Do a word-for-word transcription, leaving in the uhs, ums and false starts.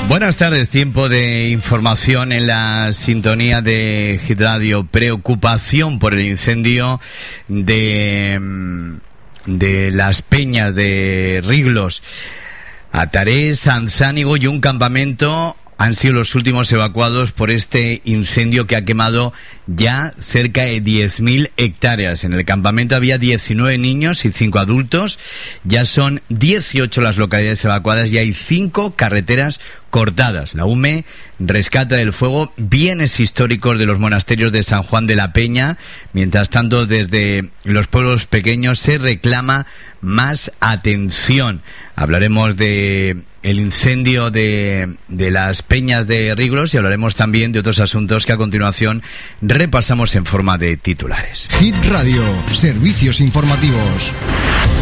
Buenas tardes, tiempo de información en la sintonía de Hit Radio. Preocupación por el incendio de, de las peñas de Riglos. Atarés, Anzánigo y un campamento han sido los últimos evacuados por este incendio que ha quemado ya cerca de diez mil hectáreas. En el campamento había diecinueve niños y cinco adultos. Ya son dieciocho las localidades evacuadas y hay cinco carreteras cortadas. La U M E rescata del fuego bienes históricos de los monasterios de San Juan de la Peña. Mientras tanto, desde los pueblos pequeños se reclama más atención. Hablaremos de el incendio de, de las peñas de Riglos y hablaremos también de otros asuntos que a continuación repasamos en forma de titulares. Hit Radio, servicios informativos.